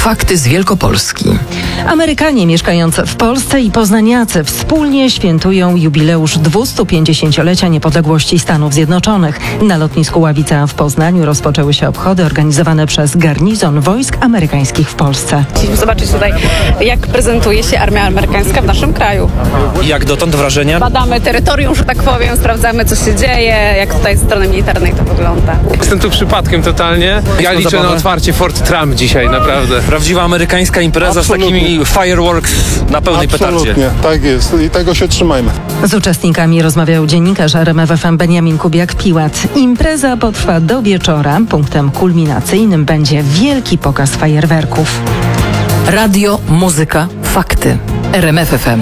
Fakty z Wielkopolski. Amerykanie mieszkający w Polsce i poznaniacy wspólnie świętują jubileusz 250-lecia niepodległości Stanów Zjednoczonych. Na lotnisku Ławica w Poznaniu rozpoczęły się obchody organizowane przez garnizon wojsk amerykańskich w Polsce. Chcieliśmy zobaczyć tutaj, jak prezentuje się armia amerykańska w naszym kraju. Jak dotąd wrażenia? Badamy terytorium, że tak powiem, sprawdzamy, co się dzieje, jak tutaj z strony militarnej to wygląda. Jestem tu przypadkiem totalnie. Ja liczę na otwarcie Fort Trump dzisiaj, naprawdę. Prawdziwa amerykańska impreza z takimi fireworks na pełnej petardzie. Absolutnie, tak jest i tego się trzymajmy. Z uczestnikami rozmawiał dziennikarz RMF FM Beniamin Kubiak-Piłat. Impreza potrwa do wieczora. Punktem kulminacyjnym będzie wielki pokaz fajerwerków. Radio, muzyka, fakty. RMF FM.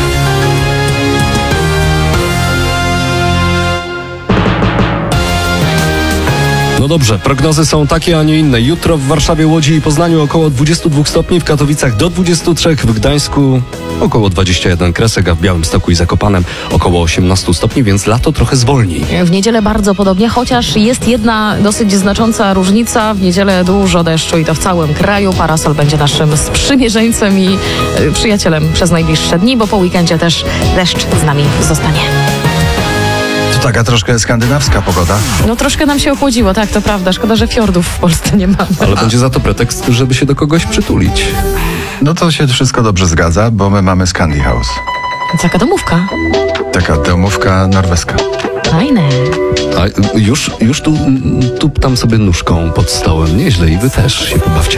No dobrze, prognozy są takie, a nie inne. Jutro w Warszawie, Łodzi i Poznaniu około 22 stopni, w Katowicach do 23, w Gdańsku około 21 kresek, a w Białymstoku i Zakopanem około 18 stopni, więc lato trochę zwolni. W niedzielę bardzo podobnie, chociaż jest jedna dosyć znacząca różnica. W niedzielę dużo deszczu i to w całym kraju. Parasol będzie naszym sprzymierzeńcem i przyjacielem przez najbliższe dni, bo po weekendzie też deszcz z nami zostanie. To taka troszkę skandynawska pogoda. No troszkę nam się ochłodziło, tak, to prawda. Szkoda, że fiordów w Polsce nie mamy. Ale będzie za to pretekst, żeby się do kogoś przytulić. No to się wszystko dobrze zgadza, bo my mamy Scandi House. Taka domówka. Taka domówka norweska. Fajne. A już tu tam sobie nóżką pod stołem. Nieźle i wy też się pobawcie.